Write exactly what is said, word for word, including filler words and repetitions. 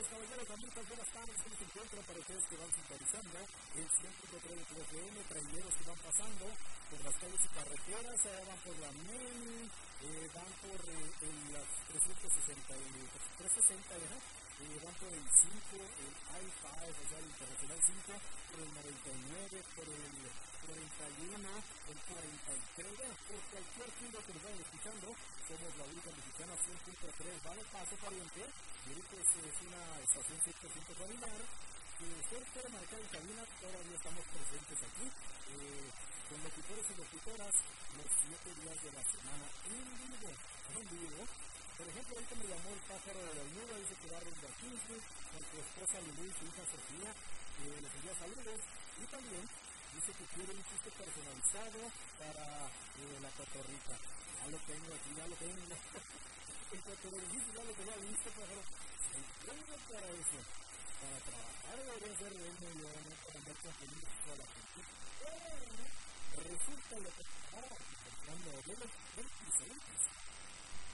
Damas, caballeros, amigas, buenas tardes. ¿Cómo se encuentran para ustedes que van sintonizando el cien punto tres de F M? Traileros que van pasando por las calles y carreteras, eh, van por la Meni, eh, van por eh, el, las trescientos sesenta, trescientos sesenta, ¿verdad? Eh, van por el cinco, el I cinco, o sea, el Internacional cinco, por el noventa y nueve, por el cuarenta y uno, el cuarenta y tres, por cualquier punto que nos vayan escuchando. Somos la única mexicana cien punto tres, vale paso pariente. Mire que es una estación cien por ciento familiar. Si usted quiere marcar en cabina, todavía estamos presentes aquí, eh, con locutores y locutoras los siete días de la semana en vivo, en vivo. Por ejemplo, ahorita me llamó el pájaro de la Bermuda, dice que va a rumbo a quince, con su esposa Lulú y su hija Sofía, eh, les envía saludos, y también dice que quiere un chiste personalizado para eh, la cotorrita. Ya lo tengo aquí, ya lo tengo. En cuanto lo dijiste, ya lo tenía listo, pájaro. Entonces, para eso, para trabajar debería ser de muy bueno, para andar contenido toda la gente. Pero resulta lo que estaba comprando de los veintiséis.